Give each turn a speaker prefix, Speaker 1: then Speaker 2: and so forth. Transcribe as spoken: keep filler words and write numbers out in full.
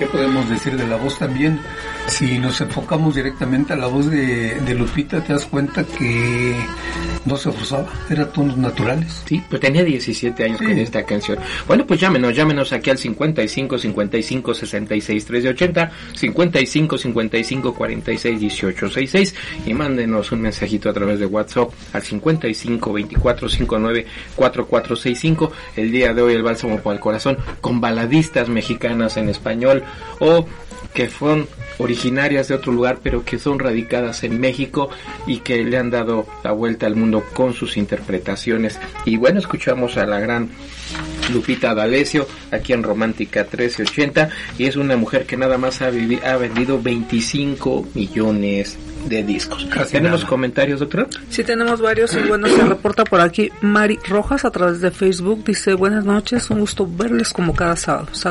Speaker 1: podemos decir de la voz también? Si nos enfocamos directamente a la voz de, de Lupita, te das cuenta que no se forzaba, eran tonos naturales.
Speaker 2: Sí, pues tenía diecisiete años sí. con esta canción. Bueno, pues llámenos, llámenos aquí al cincuenta y cinco, cincuenta y cinco, sesenta y seis, trece ochenta, cincuenta y cinco, cincuenta y cinco, cuarenta y seis, dieciocho sesenta y seis y mándenos un mensajito a través de WhatsApp al cincuenta y cinco, veinticuatro, cincuenta y nueve, cuarenta y cuatro sesenta y cinco. El día de hoy el bálsamo para el corazón con baladistas mexicanas en español o que son originarias de otro lugar pero que son radicadas en México y que le han dado la vuelta al mundo con sus interpretaciones. Y bueno, escuchamos a la gran Lupita D'Alessio aquí en Romántica trece ochenta y es una mujer que nada más ha, vivi- ha vendido veinticinco millones de discos. Casi ¿Tenemos nada. Comentarios, doctora?
Speaker 3: Sí, tenemos varios y bueno, se reporta por aquí Mari Rojas a través de Facebook, dice buenas noches, un gusto verles como cada sábado.